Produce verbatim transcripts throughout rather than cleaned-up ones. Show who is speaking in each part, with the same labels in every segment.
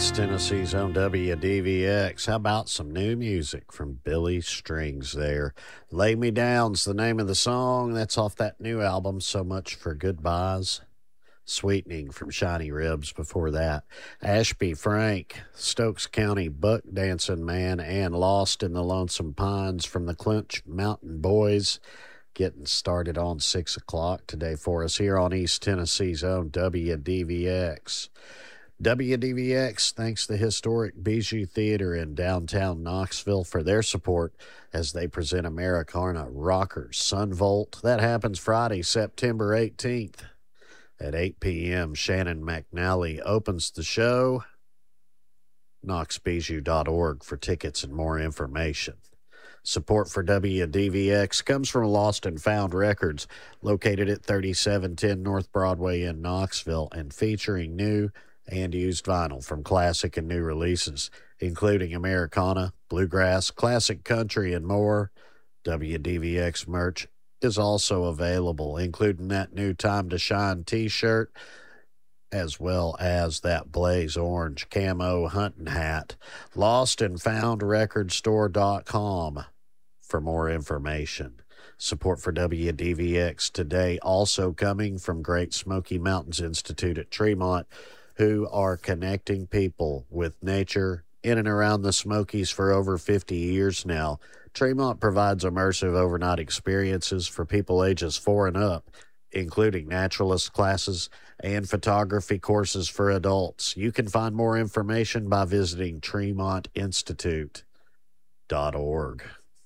Speaker 1: East Tennessee's own W D V X. How about some new music from Billy Strings there? Lay Me Down's the name of the song. That's off that new album, So Much for Goodbyes. Sweetening from Shiny Ribs before that. Ashby Frank, Stokes County Buck Dancing Man, and Lost in the Lonesome Pines from the Clinch Mountain Boys. Getting started on six o'clock today for us here on East Tennessee's own W D V X. W D V X thanks the historic Bijou Theater in downtown Knoxville for their support as they present Americana Rockers Sunvolt. That happens Friday, September eighteenth at eight p.m. Shannon McNally opens the show. knox bijou dot org for tickets and more information. Support for W D V X comes from Lost and Found Records, located at thirty-seven ten North Broadway in Knoxville and featuring new and used vinyl from classic and new releases, including Americana, bluegrass, classic country, and more. W D V X merch is also available, including that new Time to Shine t-shirt, as well as that blaze orange camo hunting hat. lost and found record store dot com for more information. Support for W D V X today also coming from Great Smoky Mountains Institute at Tremont, who are connecting people with nature in and around the Smokies for over fifty years now. Tremont provides immersive overnight experiences for people ages four and up, including naturalist classes and photography courses for adults. You can find more information by visiting tremont institute dot org.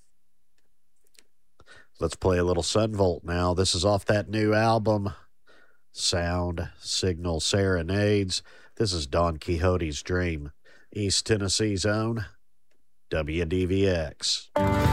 Speaker 1: Let's play a little Sunvolt now. This is off that new album, Sound Signal Serenades. This is Don Quixote's Dream. East Tennessee's own W D V X.